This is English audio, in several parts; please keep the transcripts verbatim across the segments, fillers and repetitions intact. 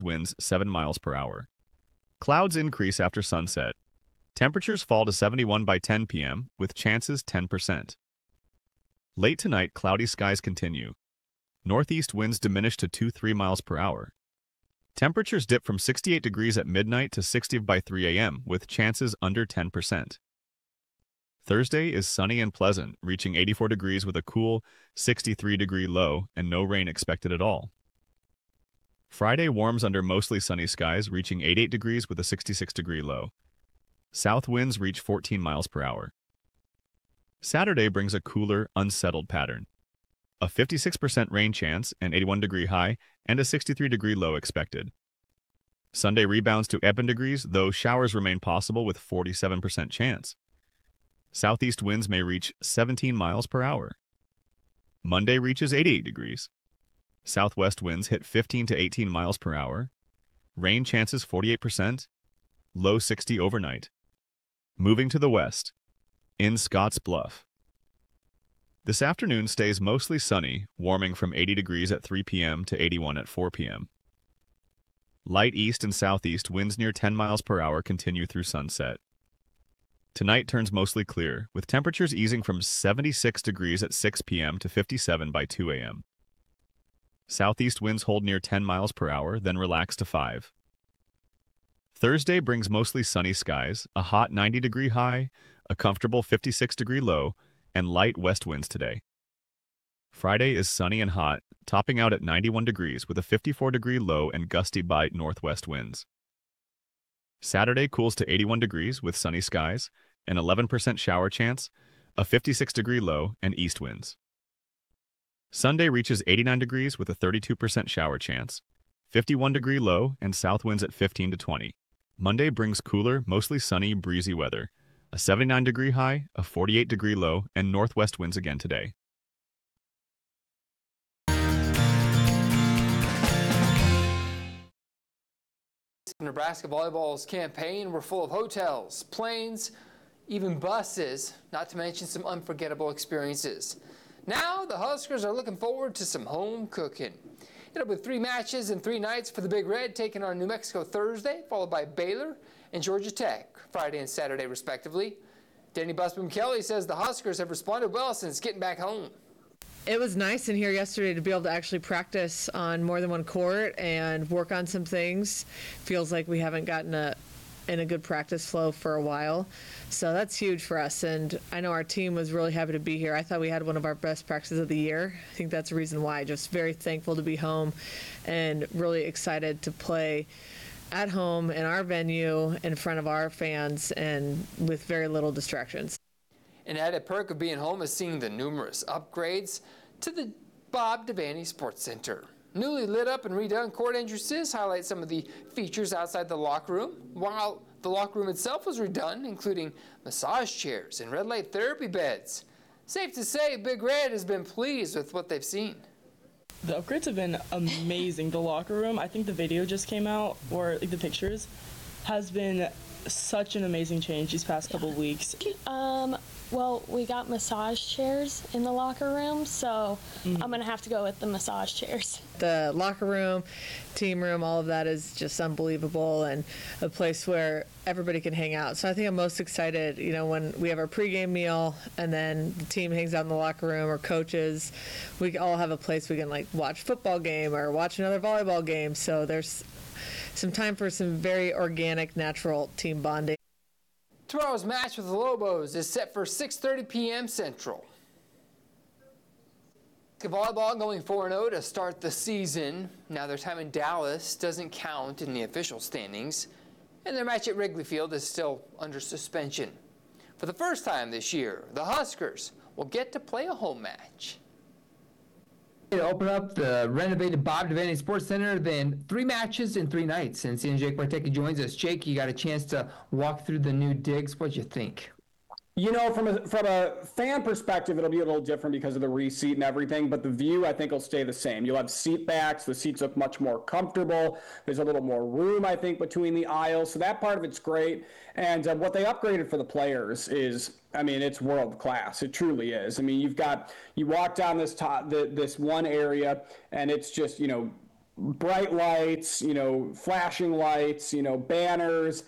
winds seven miles per hour. Clouds increase after sunset. Temperatures fall to seventy-one by ten p m, with chances ten percent. Late tonight, cloudy skies continue. Northeast winds diminish to two to three miles per hour. Temperatures dip from sixty-eight degrees at midnight to sixty by three a m, with chances under ten percent. Thursday is sunny and pleasant, reaching eighty-four degrees with a cool sixty-three degree low and no rain expected at all. Friday warms under mostly sunny skies, reaching eighty-eight degrees with a sixty-six degree low. South winds reach fourteen miles per hour. Saturday brings a cooler, unsettled pattern. A fifty-six percent rain chance, an eighty-one degree high, and a sixty-three degree low expected. Sunday rebounds to even degrees, though showers remain possible with forty-seven percent chance. Southeast winds may reach seventeen miles per hour. Monday reaches eighty-eight degrees. Southwest winds hit fifteen to eighteen miles per hour. Rain chances forty-eight percent. Low sixty overnight. Moving to the west. In Scotts Bluff. This afternoon stays mostly sunny, warming from eighty degrees at three p m to eighty-one at four p m Light east and southeast winds near ten miles per hour continue through sunset. Tonight turns mostly clear, with temperatures easing from seventy-six degrees at six p m to fifty-seven by two a m Southeast winds hold near ten miles per hour, then relax to five. Thursday brings mostly sunny skies, a hot ninety degree high, a comfortable fifty-six degree low, and light west winds today. Friday is sunny and hot, topping out at ninety-one degrees with a fifty-four degree low and gusty by northwest winds. Saturday cools to eighty-one degrees with sunny skies, an eleven percent shower chance, a fifty-six degree low, and east winds. Sunday reaches eighty-nine degrees with a thirty-two percent shower chance, fifty-one degree low, and south winds at fifteen to twenty. Monday brings cooler, mostly sunny, breezy weather, a seventy-nine degree high, a forty-eight degree low, and northwest winds again today. Nebraska volleyball's campaign were full of hotels, planes, even buses, not to mention some unforgettable experiences. Now the Huskers are looking forward to some home cooking. It'll be three matches and three nights for the Big Red, taking on New Mexico Thursday, followed by Baylor and Georgia Tech Friday and Saturday respectively. Danny Busboom Kelly says the Huskers have responded well since getting back home. It was nice in here yesterday to be able to actually practice on more than one court and work on some things. Feels like we haven't gotten a in a good practice flow for a while. So that's huge for us. And I know our team was really happy to be here. I thought we had one of our best practices of the year. I think that's the reason why. Just very thankful to be home and really excited to play at home in our venue in front of our fans and with very little distractions. An added perk of being home is seeing the numerous upgrades to the Bob Devaney Sports Center. Newly lit up and redone court entrances highlight some of the features outside the locker room, while the locker room itself was redone, including massage chairs and red light therapy beds. Safe to say, Big Red has been pleased with what they've seen. The upgrades have been amazing. The locker room, I think the video just came out, or like, the pictures, has been such an amazing change these past couple of weeks. Um, well, we got massage chairs in the locker room, so mm-hmm. I'm going to have to go with the massage chairs. The locker room, team room, all of that is just unbelievable and a place where everybody can hang out. So I think I'm most excited, you know, when we have our pregame meal and then the team hangs out in the locker room, or coaches, we all have a place we can like watch football game or watch another volleyball game. So there's some time for some very organic, natural team bonding. Tomorrow's match with the Lobos is set for six thirty p m Central. Volleyball going four and oh to start the season. Now their time in Dallas doesn't count in the official standings, and their match at Wrigley Field is still under suspension. For the first time this year, the Huskers will get to play a home match. To open up the renovated Bob Devaney Sports Center, then three matches in three nights. And seeing Jake Bartecki joins us. Jake, you got a chance to walk through the new digs. What'd you think? You know, from a from a fan perspective, it'll be a little different because of the reseat and everything, but the view, I think, will stay the same. You'll have seat backs. The seats look much more comfortable. There's a little more room, I think, between the aisles, so that part of it's great. And uh, what they upgraded for the players is, I mean, it's world class. It truly is. I mean, you've got, you walk down this top, the, this one area, and it's just, you know, bright lights, you know, flashing lights, you know, banners,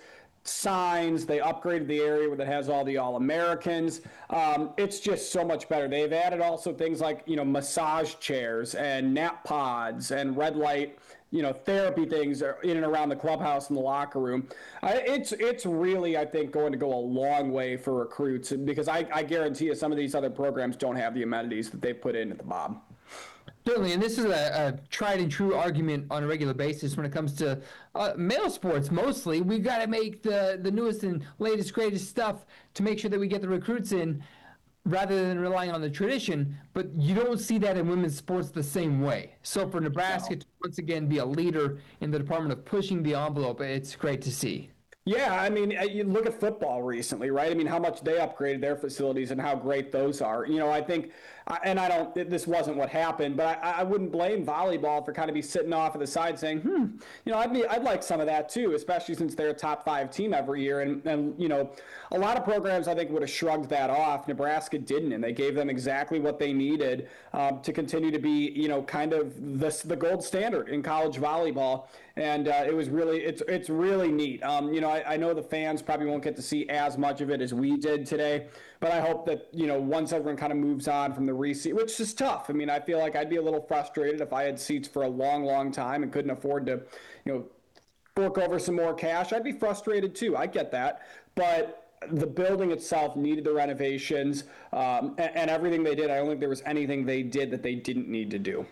signs. They upgraded the area that has all the All-Americans. Um, it's just so much better. They've added also things like, you know, massage chairs and nap pods and red light, you know, therapy things in and around the clubhouse and the locker room. I, it's it's really, I think, going to go a long way for recruits, because I, I guarantee you some of these other programs don't have the amenities that they put in at the Bob. Certainly, and this is a, a tried and true argument on a regular basis when it comes to uh, male sports mostly. We've got to make the, the newest and latest, greatest stuff to make sure that we get the recruits in rather than relying on the tradition, but you don't see that in women's sports the same way. So for Nebraska No. to once again be a leader in the department of pushing the envelope, it's great to see. Yeah, I mean, you look at football recently, right? I mean, how much they upgraded their facilities and how great those are. You know, I think, and I don't, this wasn't what happened, but I, I wouldn't blame volleyball for kind of be sitting off at the side saying, hmm, you know, I'd be, I'd like some of that too, especially since they're a top five team every year. And, and you know, a lot of programs I think would have shrugged that off. Nebraska didn't, and they gave them exactly what they needed um, to continue to be, you know, kind of the, the gold standard in college volleyball. And uh, it was really, it's it's really neat. Um, you know, I, I know the fans probably won't get to see as much of it as we did today, but I hope that, you know, once everyone kind of moves on from the reseat, which is tough. I mean, I feel like I'd be a little frustrated if I had seats for a long, long time and couldn't afford to, you know, fork over some more cash. I'd be frustrated too. I get that. But the building itself needed the renovations um, and, and everything they did. I don't think there was anything they did that they didn't need to do.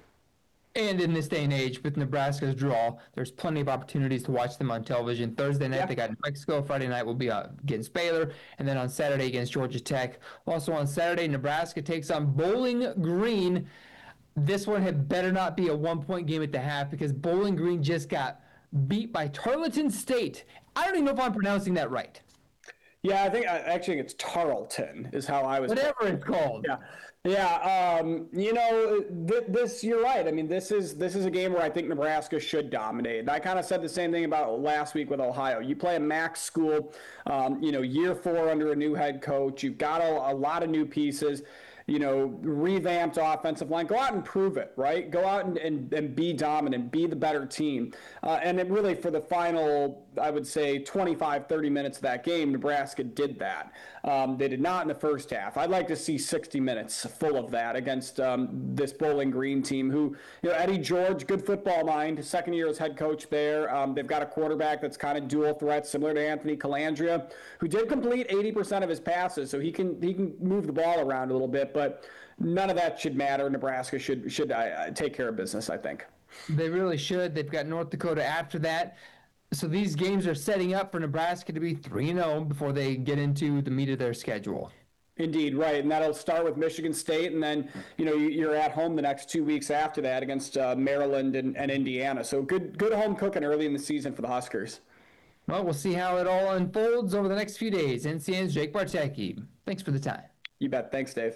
And in this day and age, with Nebraska's draw, there's plenty of opportunities to watch them on television. Thursday night, Yeah. they got New Mexico. Friday night will be uh, against Baylor. And then on Saturday against Georgia Tech. Also on Saturday, Nebraska takes on Bowling Green. This one had better not be a one-point game at the half, because Bowling Green just got beat by Tarleton State. I don't even know if I'm pronouncing that right. Yeah, I think I actually think it's Tarleton is how I was. Whatever it's called. Yeah, yeah. Um, you know, th- this you're right. I mean, this is this is a game where I think Nebraska should dominate. And I kind of said the same thing about last week with Ohio. You play a MAC school, um, you know, year four under a new head coach. You've got a, a lot of new pieces. You know, revamped offensive line. Go out and prove it, right? Go out and, and, and be dominant, be the better team. Uh, and it really, for the final, I would say, twenty-five, thirty minutes of that game, Nebraska did that. Um, they did not in the first half. I'd like to see sixty minutes full of that against um, this Bowling Green team who, you know, Eddie George, good football mind, second year as head coach there. Um, they've got a quarterback that's kind of dual threat, similar to Anthony Calandria, who did complete eighty percent of his passes, so he can he can move the ball around a little bit. But none of that should matter. Nebraska should should uh, take care of business, I think. They really should. They've got North Dakota after that. So these games are setting up for Nebraska to be three and oh before they get into the meat of their schedule. Indeed, right. And that'll start with Michigan State, and then, you know, you're at home the next two weeks after that against uh, Maryland and, and Indiana. So good good home cooking early in the season for the Huskers. Well, we'll see how it all unfolds over the next few days. N C N's Jake Bartecki. Thanks for the time. You bet. Thanks, Dave.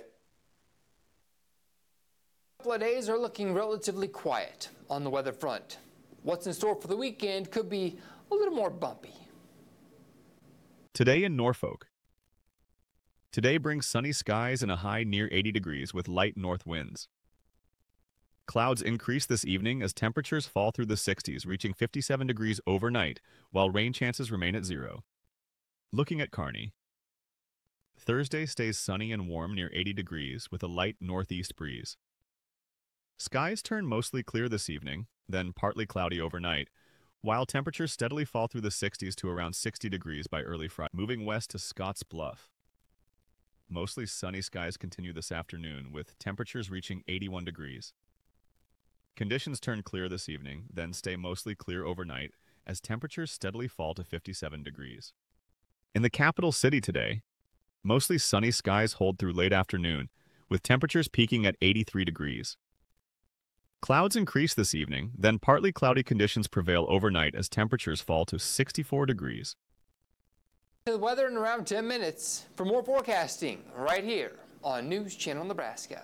A couple of days are looking relatively quiet on the weather front. What's in store for the weekend could be a little more bumpy. Today in Norfolk. Today brings sunny skies and a high near eighty degrees with light north winds. Clouds increase this evening as temperatures fall through the sixties, reaching fifty-seven degrees overnight, while rain chances remain at zero. Looking at Kearney. Thursday stays sunny and warm near eighty degrees with a light northeast breeze. Skies turn mostly clear this evening, then partly cloudy overnight, while temperatures steadily fall through the sixties to around sixty degrees by early Friday, moving west to Scotts Bluff. Mostly sunny skies continue this afternoon, with temperatures reaching eighty-one degrees. Conditions turn clear this evening, then stay mostly clear overnight, as temperatures steadily fall to fifty-seven degrees. In the capital city today, mostly sunny skies hold through late afternoon, with temperatures peaking at eighty-three degrees. Clouds increase this evening, then partly cloudy conditions prevail overnight as temperatures fall to sixty-four degrees. The weather in around ten minutes. For more forecasting, right here on News Channel Nebraska.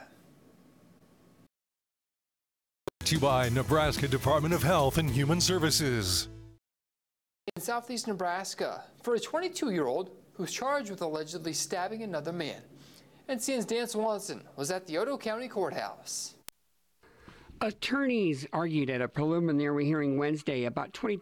To by Nebraska Department of Health and Human Services. In southeast Nebraska, for a twenty-two-year-old who's charged with allegedly stabbing another man. N C N's Dan Swanson was at the Otoe County Courthouse. Attorneys argued at a preliminary hearing Wednesday about twenty